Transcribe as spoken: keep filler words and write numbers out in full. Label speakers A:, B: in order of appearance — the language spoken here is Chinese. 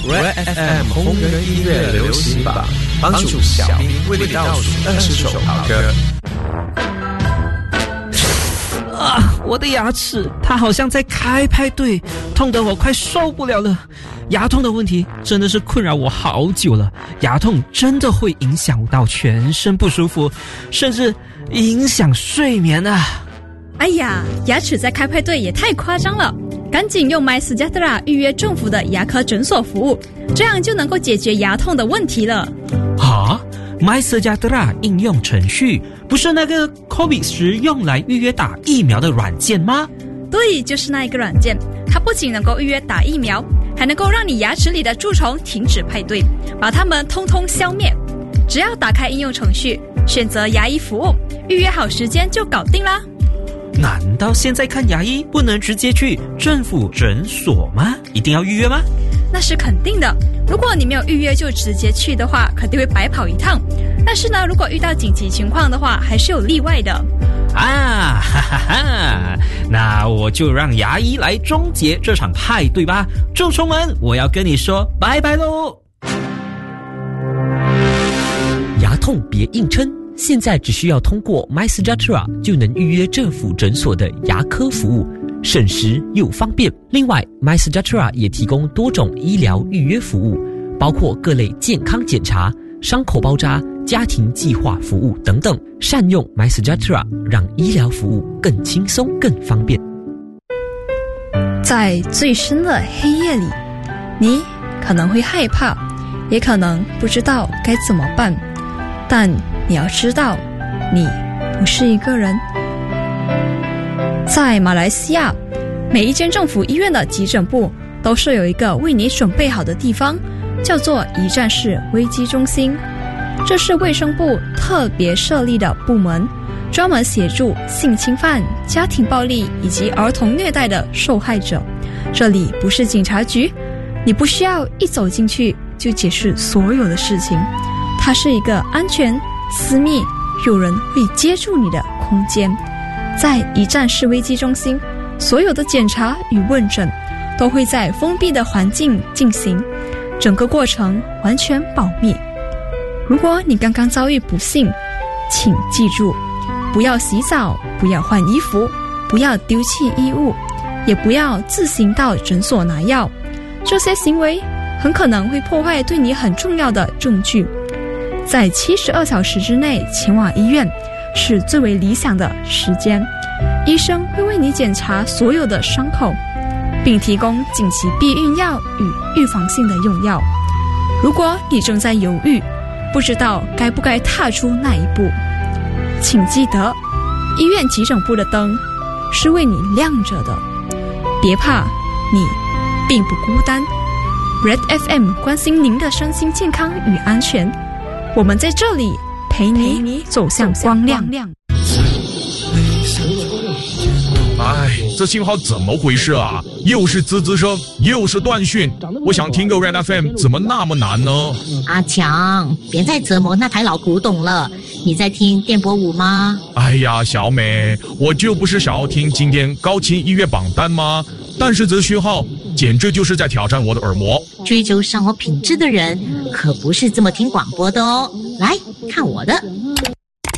A: Red F M 红人音乐流行榜，帮助小明为你倒数二十首好歌。
B: 啊，我的牙齿，它好像在开派对，痛得我快受不了了。牙痛的问题真的是困扰我好久了，牙痛真的会影响到全身不舒服，甚至影响睡眠啊。
C: 哎呀，牙齿在开派对也太夸张了，赶紧用 MySejahtera 预约政府的牙科诊所服务，这样就能够解决牙痛的问题了。
B: 啊，MySejahtera 应用程序不是那个 COVID 时用来预约打疫苗的软件吗？
C: 对，就是那一个软件，它不仅能够预约打疫苗，还能够让你牙齿里的蛀虫停止派对，把它们通通消灭。只要打开应用程序，选择牙医服务，预约好时间就搞定啦。
B: 难道现在看牙医不能直接去政府诊所吗？一定要预约吗？
C: 那是肯定的，如果你没有预约就直接去的话，肯定会白跑一趟。但是呢，如果遇到紧急情况的话，还是有例外的。
B: 啊，哈哈哈！那我就让牙医来终结这场派对吧。蛀虫们，我要跟你说拜拜喽！
D: 牙痛别硬撑，现在只需要通过 MySejahtera 就能预约政府诊所的牙科服务，省时又方便。另外 MySejahtera 也提供多种医疗预约服务，包括各类健康检查、伤口包扎、家庭计划服务等等。善用 MySejahtera， 让医疗服务更轻松更方便。
C: 在最深的黑夜里，你可能会害怕，也可能不知道该怎么办，但你要知道，你不是一个人。在马来西亚，每一间政府医院的急诊部都设有一个为你准备好的地方，叫做一站式危机中心。这是卫生部特别设立的部门，专门协助性侵犯、家庭暴力以及儿童虐待的受害者。这里不是警察局，你不需要一走进去就解释所有的事情，它是一个安全、私密、有人会接住你的空间。在一站式危机中心，所有的检查与问诊都会在封闭的环境进行，整个过程完全保密。如果你刚刚遭遇不幸，请记住，不要洗澡，不要换衣服，不要丢弃衣物，也不要自行到诊所拿药，这些行为很可能会破坏对你很重要的证据。在七十二小时之内前往医院是最为理想的时间，医生会为你检查所有的伤口，并提供紧急避孕药与预防性的用药。如果你正在犹豫，不知道该不该踏出那一步，请记得，医院急诊部的灯是为你亮着的，别怕，你并不孤单。 Red F M 关心您的身心健康与安全，我们在这里陪你走向光亮。
E: 哎，这信号怎么回事啊？又是滋滋声，又是断讯。我想听个 Red F M， 怎么那么难呢？
F: 阿强，别再折磨那台老古董了。你在听电波舞吗？
E: 哎呀，小美，我就不是想要听今天高清音乐榜单吗？但是这讯号简直就是在挑战我的耳膜。
F: 追求生活品质的人可不是这么听广播的哦。来看我的。